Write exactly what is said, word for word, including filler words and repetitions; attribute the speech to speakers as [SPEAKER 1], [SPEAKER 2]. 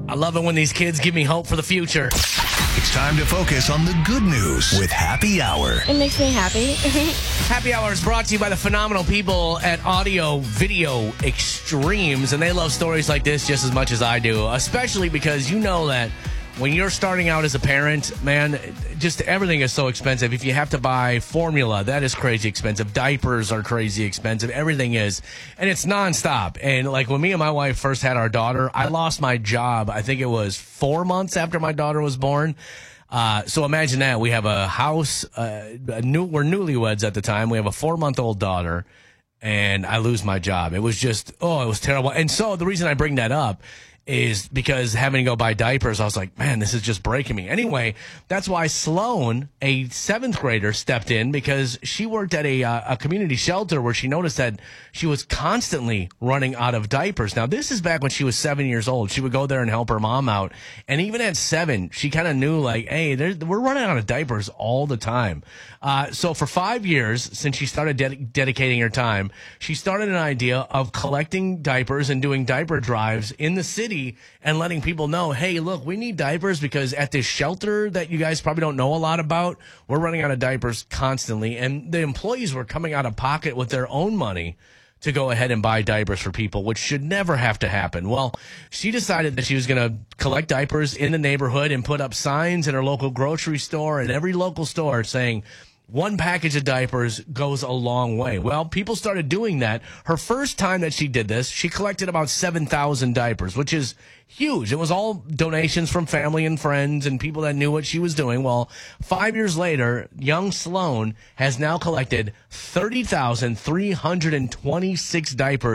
[SPEAKER 1] I love it when these kids give me hope for the future.
[SPEAKER 2] It's time to focus on the good news with Happy Hour.
[SPEAKER 3] It makes me happy.
[SPEAKER 1] Happy Hour is brought to you by the phenomenal people at Audio Video Extremes, and they love stories like this just as much as I do, especially because you know that when you're starting out as a parent, man, just everything is so expensive. If you have to buy formula, that is crazy expensive. Diapers are crazy expensive. Everything is. And it's nonstop. And like when me and my wife first had our daughter, I lost my job. I think it was four months after my daughter was born. Uh, so imagine that. We have a house. Uh, a new, we're newlyweds at the time. We have a four-month-old daughter. And I lose my job. It was just, oh, it was terrible. And so the reason I bring that up is because having to go buy diapers, I was like, man, this is just breaking me. Anyway, that's why Sloan, a seventh grader, stepped in because she worked at a, uh, a community shelter where she noticed that she was constantly running out of diapers. Now, this is back when she was seven years old. She would go there and help her mom out. And even at seven, she kind of knew, like, hey, we're running out of diapers all the time. Uh, so for five years, since she started ded- dedicating her time, she started an idea of collecting diapers and doing diaper drives in the city and letting people know, hey, look, we need diapers because at this shelter that you guys probably don't know a lot about, we're running out of diapers constantly. And the employees were coming out of pocket with their own money to go ahead and buy diapers for people, which should never have to happen. Well, she decided that she was going to collect diapers in the neighborhood and put up signs in her local grocery store and every local store saying, one package of diapers goes a long way. Well, people started doing that. Her first time that she did this, she collected about seven thousand diapers, which is huge. It was all donations from family and friends and people that knew what she was doing. Well, five years later, young Sloan has now collected thirty thousand three hundred twenty-six diapers